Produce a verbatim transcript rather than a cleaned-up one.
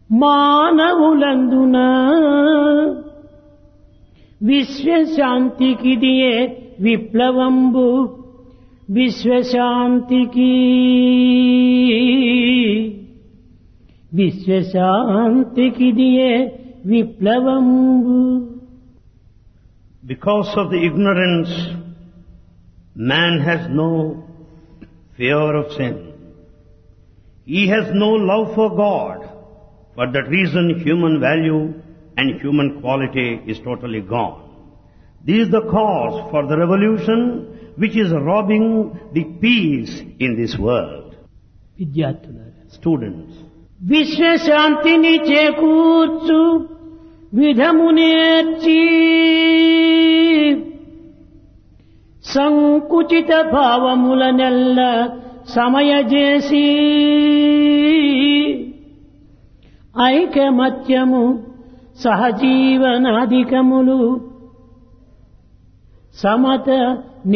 మానవులందున విశ్వశాంతికిదియే విప్లవంబు విశ్వశాంతికి విశ్వశాంతికిదియే విప్లవంబు. Because of the ignorance, man has no fear of sin. He has no love for God. For that reason, human value and human quality is totally gone. This is the cause for the revolution which is robbing the peace in this world. విద్యార్థులారా, Students, విశ్వశాంతిని చేకూర్చు విధమునేర్చి సంకుచిత భావములనెల్ల సమయజేసి ఐకమత్యము సహజీవనాధికములు సమత